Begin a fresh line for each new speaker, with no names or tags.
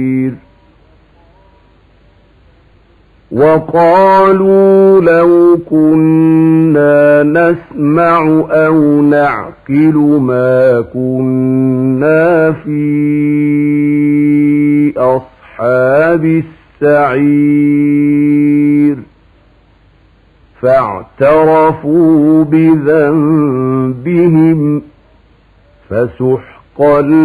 وقالوا لو كنا نسمع أو نعقل ما كنا في أصحاب السعير فاعترفوا بذنبهم فسحقا